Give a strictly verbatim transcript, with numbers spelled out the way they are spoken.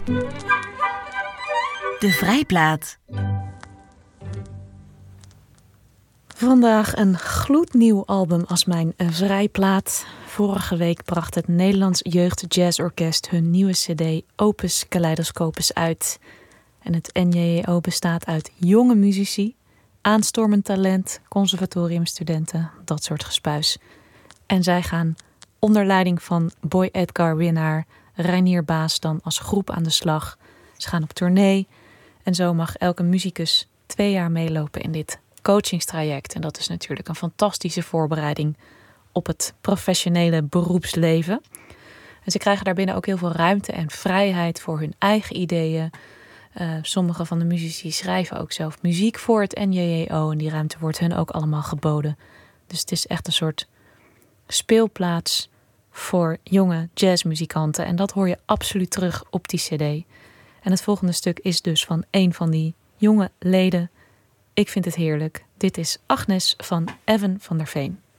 De Vrijplaat. Vandaag een gloednieuw album als mijn Vrijplaat. Vorige week bracht het Nederlands Jeugd Jazzorkest hun nieuwe cd Opus Kaleidoscopus uit. En het N J J O bestaat uit jonge muzici, aanstormend talent, conservatoriumstudenten, dat soort gespuis. En zij gaan onder leiding van Boy Edgar winnaar Reinier Baas dan als groep aan de slag. Ze gaan op tournee en zo mag elke muzikus twee jaar meelopen in dit coachingstraject. En dat is natuurlijk een fantastische voorbereiding op het professionele beroepsleven. En ze krijgen daarbinnen ook heel veel ruimte en vrijheid voor hun eigen ideeën. Uh, sommige van de muzici schrijven ook zelf muziek voor het N J J O en die ruimte wordt hen ook allemaal geboden. Dus het is echt een soort speelplaats voor jonge jazzmuzikanten. En dat hoor je absoluut terug op die cd. En het volgende stuk is dus van een van die jonge leden. Ik vind het heerlijk. Dit is Agnes van Evan van der Veen.